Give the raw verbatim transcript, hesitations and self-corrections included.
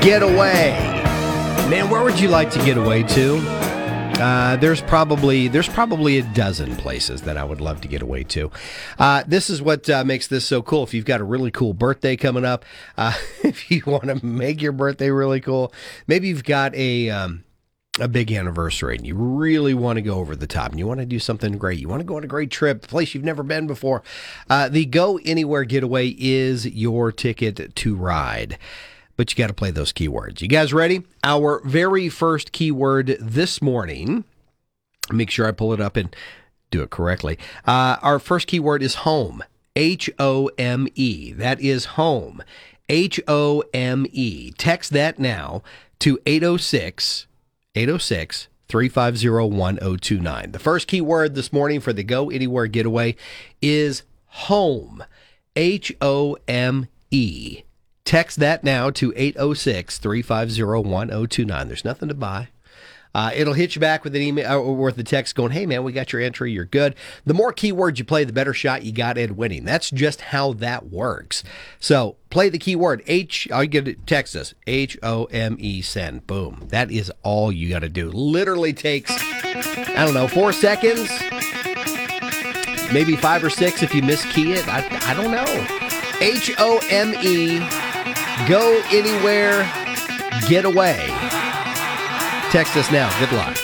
Getaway. Man, where would you like to get away to? Uh, there's probably there's probably a dozen places that I would love to get away to. Uh, this is what uh, makes this so cool. If you've got a really cool birthday coming up, uh, if you want to make your birthday really cool, maybe you've got a um, a big anniversary and you really want to go over the top and you want to do something great. You want to go on a great trip, a place you've never been before. Uh, the Go Anywhere Getaway is your ticket to ride. But you got to play those keywords. You guys ready? Our very first keyword this morning, make sure I pull it up and do it correctly. Uh, our first keyword is home, H O M E. That is home, H O M E. Text that now to eight oh six, eight oh six, three five zero, one oh two nine. The first keyword this morning for the Go Anywhere Getaway is home, H O M E. Text that now to eight oh six, three five zero, one oh two nine. There's nothing to buy. Uh, it'll hit you back with an email or with the text going, hey, man, we got your entry. You're good. The more keywords you play, the better shot you got at winning. That's just how that works. So play the keyword H. All you got to text us, H O M E, send. Boom. That is all you got to do. Literally takes, I don't know, four seconds, maybe five or six if you miskey it. I, I don't know. H O M E. Go Anywhere Getaway. Text us now. Good luck.